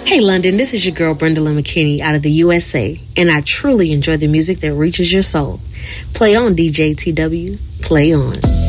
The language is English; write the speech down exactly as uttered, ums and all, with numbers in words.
Hey London, this is your girl Brenda Lynn McKinney out of the U S A, and I truly enjoy the music that reaches your soul. Play on, D J T W. Play on.